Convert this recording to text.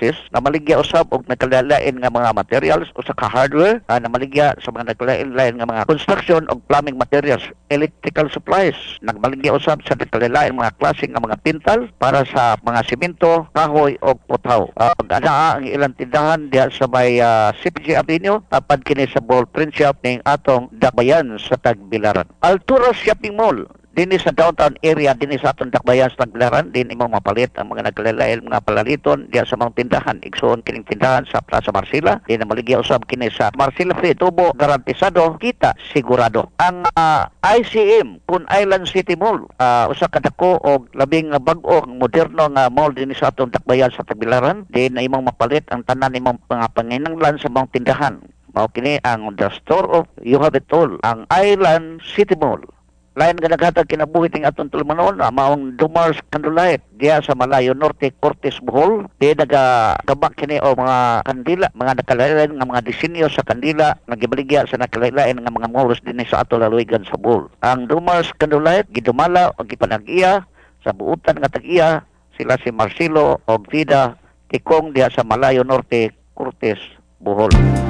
premises na maligya usab og nagkalain nga mga materials o sa hardware na maligya sa mga nagkalain nga mga construction o plumbing materials, electrical supplies, nagmaligya usab sa nagkalain mga klase nga mga pintal para sa mga simento, kahoy o putaw. Anaa ang ilang tindahan diha sa may CPG Avenue, tapad kini sa Ball Print Shop ning atong Dakbayan sa Tagbilaran. Altura Shopping Mall dinhi sa downtown area, dinhi sa atong Dakbayan sa Tagbilaran, din imong mapalit ang mga nagkalain mga palaliton diha sa mga tindahan. Igsoon kining tindahan sa Plaza Marcela, din na maligya usab kini sa Marcela Free Tubo, garantisado, kita sigurado. Ang ICM Kun Island City Mall, usa ka dako og labing bag-o moderno nga mall dinhi sa atong Dakbayan sa Tagbilaran, din na imong mapalit ang tanan imong mga panginahanglan sa mga tindahan. Mao kini ang The Store of You Have It All, ang Island City Mall. Lain nga naghatag kinabuhi ting atong tulumanon, maong Dumars Candlelight diya sa Malayo Norte, Cortes, Bohol. Di nagagabak kini o mga kandila, mga nakalain nga mga disenyo sa kandila, nagibaligya sa nakalain nga mga moros din sa ato laluigan sa Bohol. Ang Dumars Candlelight gidumala o gipanag-iya sa buutan nga tag-iya sila si Marcelo o Vida Tikong diya sa Malayo Norte, Cortes, Bohol.